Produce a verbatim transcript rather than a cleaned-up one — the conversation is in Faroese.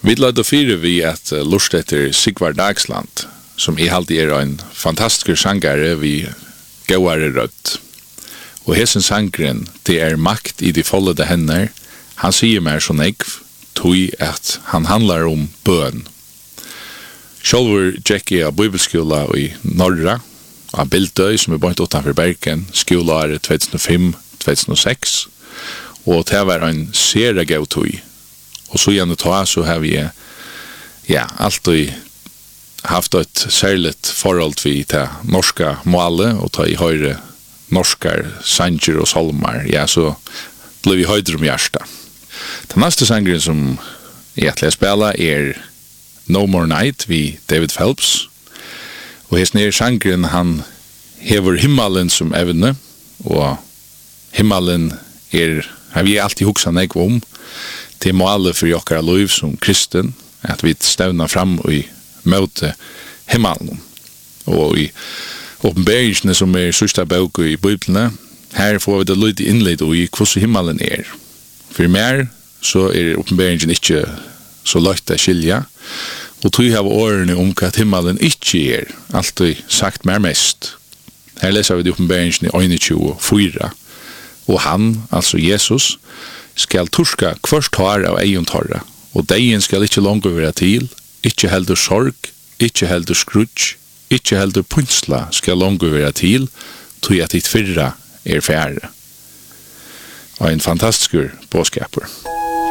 Vi lade fyra vi at uh, lust etter Sigvard Dagsland, som i alltid er en fantastisk sangare vi gåare rødt. Og hesen sangren, det er makt i de foldede hender. Han sier mer så negv, tog at han handlar om bøn. Sjálfur Jackie av bibelskola i Norra, av Bildøy, som er bort utanfor Bergen, skoleåret två tusen fem til två tusen sex, og det var en serie gav tog. Og så gjennom ta, så har vi ja, alltid haft et særligt forhold vi til norska måle, og ta i høyre norskar sanger og salmar, ja, så ble vi høyder om hjärsta. Den neste sangeren som jeg ætler å spela er No More Night vi David Phelps. Og hesten er sangeren, han hever himmelen som evne, og himmelen er, har vi alltid huksan nek om, til målet for jokkara liv som kristen, at vi stevner fram i møte himmelen. Og i åpenberingsene som er sørste bøk i Bibelene, her får vi det litt innleid i hvordan himmelen er. For mer så er åpenberingen ikke så lagt å skilja, og tog har årene om hva himmelen ikke er, alltid sagt mer mest. Her leser vi det åpenberingen i tjuefire, og han, altså Jesus, skal turska kvørst har av egen torra, og degen skal ikke langt være til, ikke heldur sorg, ikke heldur skrutsk, ikke heldur punsla skal langt være til, tog at ditt fyrra er færre. Og en fantastisk bådskaper.